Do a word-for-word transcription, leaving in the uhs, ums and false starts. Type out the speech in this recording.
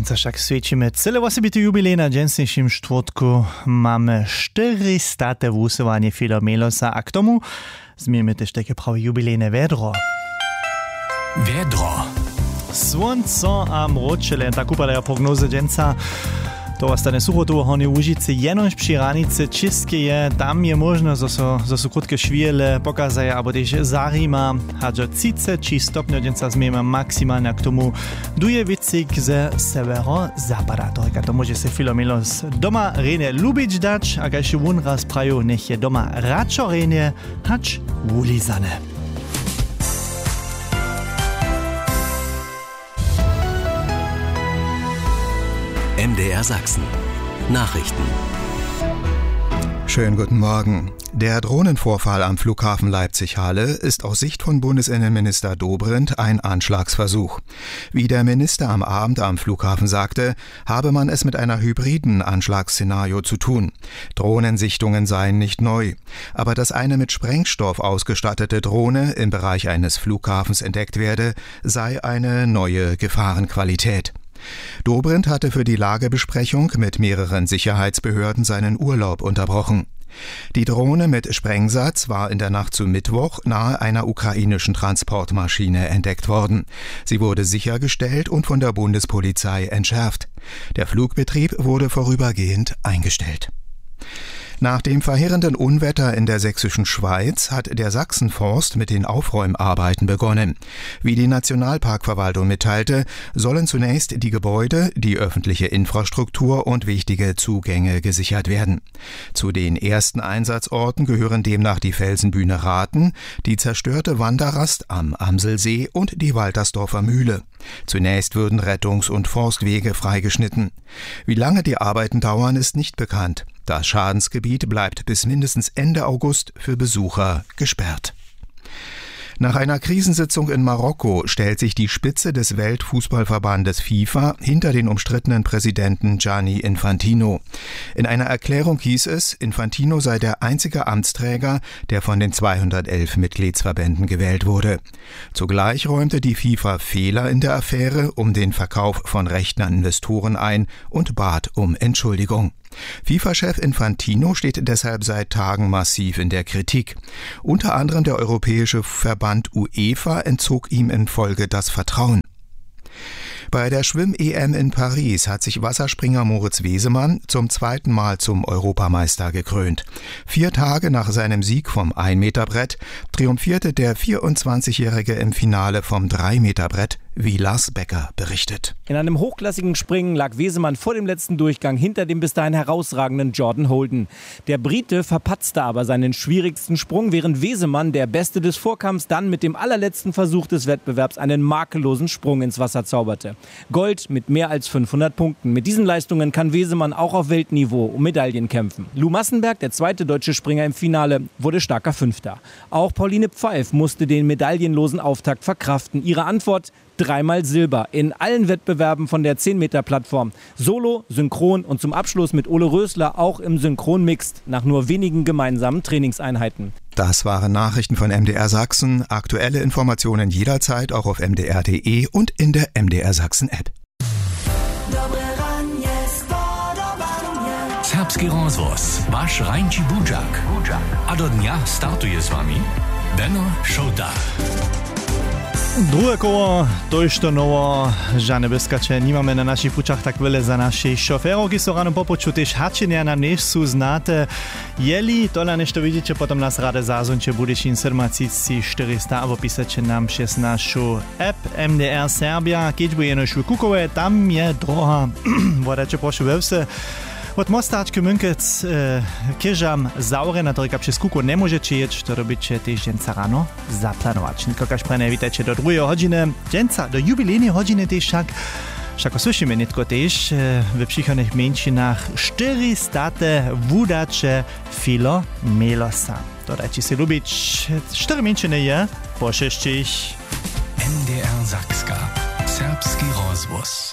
Dżęca však svědčíme celé osobitý jubilej na dženstnejším štvrtku. Máme štyristate vúsovanie Fila Melosa a k tomu zmieme też také pravé jubilejné vedro. Vedro. Słonco a mročele, tak upadajú prognozy dženca. To ostane suchotu v Hornej Łužicy, jenož při ranice čistke je, tam je možno, zo so, zo so krutke šviele pokazaje, abo tež zarima, hadžo tridsať či stopňov dženca zmieme maximálne k tomu duje vicik ze severo-zapada. Torika to môže se Filo Melos doma rejne lubič dať, a kajši vun raz praju, nech je doma radšo rejne, hač ulizane. M D R Sachsen. Nachrichten. Schönen guten Morgen. Der Drohnenvorfall am Flughafen Leipzig-Halle ist aus Sicht von Bundesinnenminister Dobrindt ein Anschlagsversuch. Wie der Minister am Abend am Flughafen sagte, habe man es mit einer hybriden Anschlagsszenario zu tun. Drohnensichtungen seien nicht neu. Aber dass eine mit Sprengstoff ausgestattete Drohne im Bereich eines Flughafens entdeckt werde, sei eine neue Gefahrenqualität. Dobrindt hatte für die Lagebesprechung mit mehreren Sicherheitsbehörden seinen Urlaub unterbrochen. Die Drohne mit Sprengsatz war in der Nacht zu Mittwoch nahe einer ukrainischen Transportmaschine entdeckt worden. Sie wurde sichergestellt und von der Bundespolizei entschärft. Der Flugbetrieb wurde vorübergehend eingestellt. Nach dem verheerenden Unwetter in der sächsischen Schweiz hat der Sachsenforst mit den Aufräumarbeiten begonnen. Wie die Nationalparkverwaltung mitteilte, sollen zunächst die Gebäude, die öffentliche Infrastruktur und wichtige Zugänge gesichert werden. Zu den ersten Einsatzorten gehören demnach die Felsenbühne Rathen, die zerstörte Wanderrast am Amselsee und die Waltersdorfer Mühle. Zunächst würden Rettungs- und Forstwege freigeschnitten. Wie lange die Arbeiten dauern, ist nicht bekannt. Das Schadensgebiet bleibt bis mindestens Ende August für Besucher gesperrt. Nach einer Krisensitzung in Marokko stellt sich die Spitze des Weltfußballverbandes FIFA hinter den umstrittenen Präsidenten Gianni Infantino. In einer Erklärung hieß es, Infantino sei der einzige Amtsträger, der von den zweihundertelf Mitgliedsverbänden gewählt wurde. Zugleich räumte die FIFA Fehler in der Affäre um den Verkauf von Rechten an Investoren ein und bat um Entschuldigung. FIFA-Chef Infantino steht deshalb seit Tagen massiv in der Kritik. Unter anderem der europäische Verband UEFA entzog ihm in Folge das Vertrauen. Bei der Schwimm-E M in Paris hat sich Wasserspringer Moritz Wesemann zum zweiten Mal zum Europameister gekrönt. Vier Tage nach seinem Sieg vom ein-Meter-Brett triumphierte der vierundzwanzigjährige im Finale vom drei-Meter-Brett, wie Lars Becker berichtet. In einem hochklassigen Springen lag Wesemann vor dem letzten Durchgang hinter dem bis dahin herausragenden Jordan Holden. Der Brite verpatzte aber seinen schwierigsten Sprung, während Wesemann, der Beste des Vorkampfs, dann mit dem allerletzten Versuch des Wettbewerbs einen makellosen Sprung ins Wasser zauberte. Gold mit mehr als fünfhundert Punkten. Mit diesen Leistungen kann Wesemann auch auf Weltniveau um Medaillen kämpfen. Lou Massenberg, der zweite deutsche Springer im Finale, wurde starker Fünfter. Auch Pauline Pfeif musste den medaillenlosen Auftakt verkraften. Ihre Antwort: dreimal Silber in allen Wettbewerben von der zehn-Meter-Plattform. Solo, Synchron und zum Abschluss mit Ole Rösler auch im Synchron-Mixed nach nur wenigen gemeinsamen Trainingseinheiten. Das waren Nachrichten von M D R Sachsen. Aktuelle Informationen jederzeit auch auf m d r punkt d e und in der M D R Sachsen App. Serbski rozvoz, vaš Rajnči Budžak. A do dňa startuje s vami Benno Šouta. Druhé koło, to już to nowo, żadne bezkacze, nie mamy na naszych puczach tak wiele za naszych szoferów, ki so rano popoczu też haczenia na nie są znate. Jeli, tola nešto widzicie, potom nas rade zazuncie, budeš informacji czterysta, albo pisacie nam przez naszą app M D R Serbia, keď by jenoś wykukowe, tam je droha, wodacie proszę wewse. Od Mostačke Münkec e, kiežam zaure na torika przez kuku nie możecie jeść, to robicie też dżęca rano zaplanować. Nikokaż prene witajcie do drugiej godziny dżęca, do jubilejnej godziny też však. Však słyszymy nitko też e, w przychodnych mieńczynach czterystate wudacze Filo Melosa. Dodajcie się lubić, cztery mieńczyny je, po sześcich. M D R Sakska, serbski rozvoz.